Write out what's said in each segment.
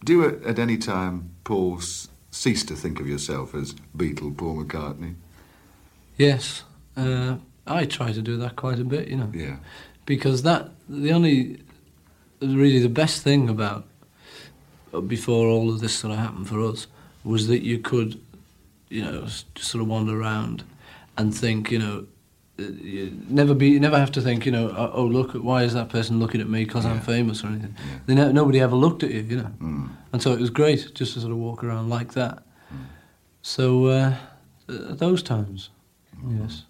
Do you at any time, Paul, cease to think of yourself as Beatle Paul McCartney? Yes. I try to do that quite a bit, you know. Yeah. Because really the best thing about, before all of this sort of happened for us, was that you could, you know, just sort of wander around and think, you know, you never have to think, you know, oh look, why is that person looking at me because I'm famous or anything. Yeah. Nobody ever looked at you, you know. And so it was great just to sort of walk around like that. So at those times, yes.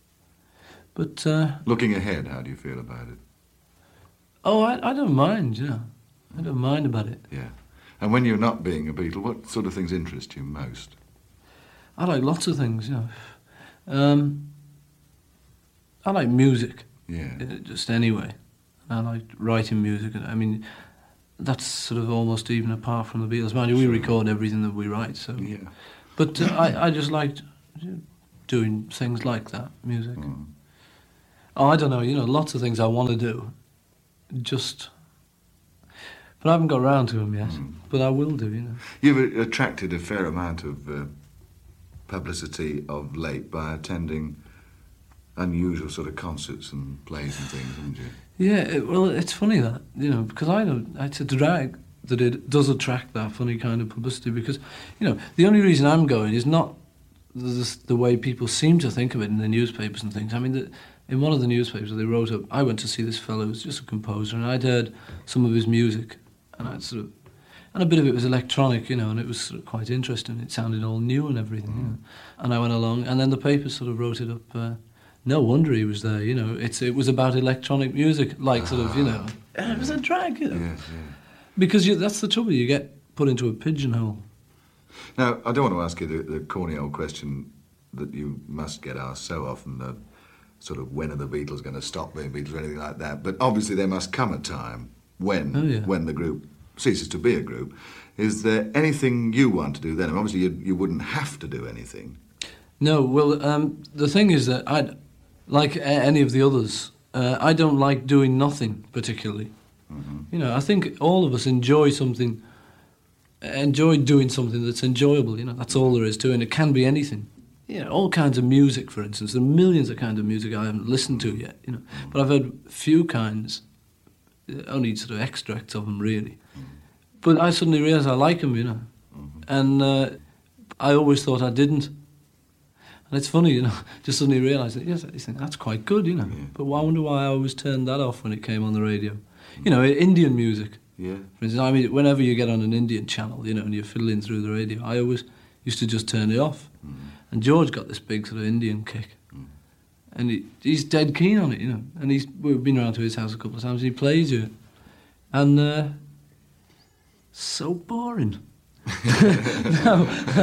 But looking ahead, how do you feel about it? Oh, I don't mind, you know. I don't mind about it. Yeah. And when you're not being a Beatle, what sort of things interest you most? I like lots of things, you know. I like music. Yeah. Just anyway. I like writing music. I mean, that's sort of almost even apart from the Beatles. Mind you, we record everything that we write, so... Yeah. But I just like doing things like that, music. Oh, I don't know, you know, lots of things I want to do. Just... But I haven't got around to them yet. But I will do, you know. You've attracted a fair amount of publicity of late by attending unusual sort of concerts and plays and things, haven't you? Yeah, well, it's funny that, you know, because it's a drag that it does attract that funny kind of publicity because, you know, the only reason I'm going is not the way people seem to think of it in the newspapers and things. I mean, in one of the newspapers they wrote up, I went to see this fellow who's just a composer, and I'd heard some of his music, and and a bit of it was electronic, you know, and it was sort of quite interesting. It sounded all new and everything, you know. And I went along, and then the paper sort of wrote it up. No wonder he was there, you know. It was about electronic music, like sort of, you know. And it was a drag, you know. Yes, yeah. Because that's the trouble, you get put into a pigeonhole. Now, I don't want to ask you the corny old question that you must get asked so often, sort of when are the Beatles going to stop being Beatles or anything like that. But obviously there must come a time when the group ceases to be a group. Is there anything you want to do then? I mean, obviously you wouldn't have to do anything. No, well, the thing is that like any of the others, I don't like doing nothing particularly. You know, I think all of us enjoy doing something that's enjoyable, you know, that's all there is to it, and it can be anything. You know, all kinds of music, for instance. There are millions of kinds of music I haven't listened to yet, you know, but I've heard few kinds, only sort of extracts of them, really. But I suddenly realised I like them, you know, and I always thought I didn't. And it's funny, you know, just suddenly realise that, yes, I think that's quite good, you know. Yeah. But I wonder why I always turned that off when it came on the radio. You know, Indian music. Yeah. For instance, I mean, whenever you get on an Indian channel, you know, and you're fiddling through the radio, I always used to just turn it off. And George got this big sort of Indian kick. And he's dead keen on it, you know. And we've been around to his house a couple of times, and he plays it. And so boring. no,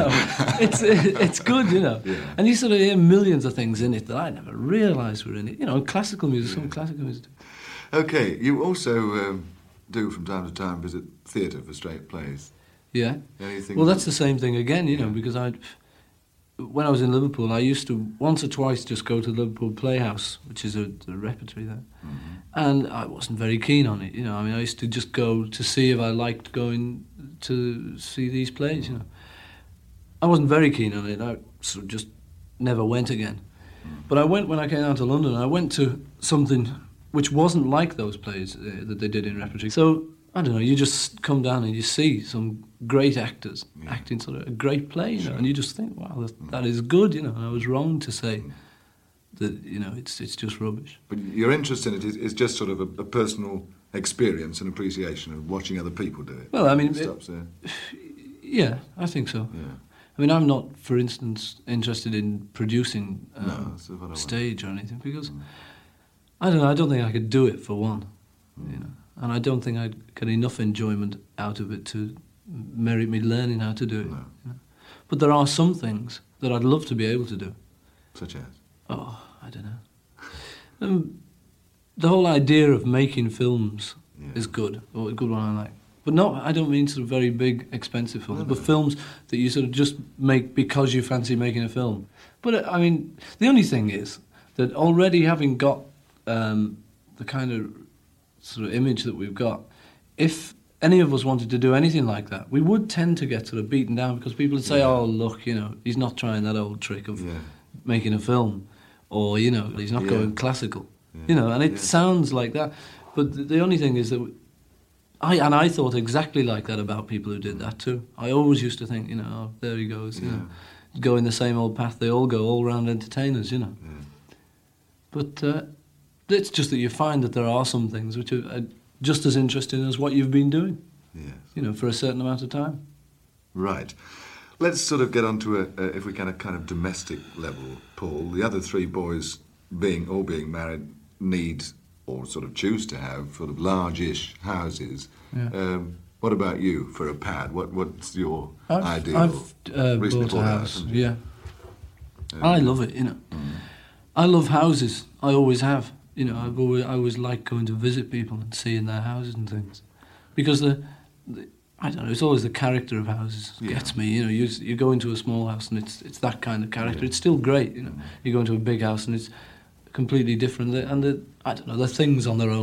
it's good, you know. Yeah. And you sort of hear millions of things in it that I never realised were in it. You know, classical music, some classical music. Okay, you also do from time to time visit theatre for straight plays. Yeah. Anything? Well, that's the same thing again, you know, because when I was in Liverpool, I used to once or twice just go to the Liverpool Playhouse, which is a repertory there. And I wasn't very keen on it, you know. I mean, I used to just go to see if I liked going to see these plays, you know. I wasn't very keen on it. I sort of just never went again. But I went when I came down to London. I went to something which wasn't like those plays that they did in repertory. So, I don't know, you just come down and you see some great actors acting sort of a great play, you know, and you just think, wow, that is good, you know. And I was wrong to say that, you know, it's just rubbish. But your interest in it is just sort of a personal experience and appreciation of watching other people do it. Well, I mean, stops there. Yeah, I think so. Yeah. I mean, I'm not, for instance, interested in producing stage or anything because I don't know. I don't think I could do it for one, you know, and I don't think I'd get enough enjoyment out of it to merit me learning how to do it. No. You know? But there are some things that I'd love to be able to do. Such as? Oh, I don't know. The whole idea of making films is good, or a good one I like. But I don't mean sort of very big, expensive films, but films that you sort of just make because you fancy making a film. But, I mean, the only thing is that already having got the kind of sort of image that we've got, if any of us wanted to do anything like that, we would tend to get sort of beaten down because people would say, "Oh, look, you know, he's not trying that old trick of making a film," or you know, he's not going classical, you know, and it sounds like that. But the only thing is that I thought exactly like that about people who did that too. I always used to think, you know, oh, there he goes, you know, going the same old path they all go, all-round entertainers, you know. But it's just that you find that there are some things which are just as interesting as what you've been doing, you know, for a certain amount of time. Right. Let's sort of get on to if we can, a kind of domestic level, Paul. The other three boys, being married, need or sort of choose to have sort of large-ish houses. What about you for a pad? What's your ideal? I've bought a house, I love it, you know. I love houses. I always have. You know, I always like going to visit people and seeing their houses and things, because I don't know. It's always the character of houses gets me. You know, you go into a small house and it's that kind of character. It's still great. You know, you go into a big house and it's completely different. And I don't know. The things on their own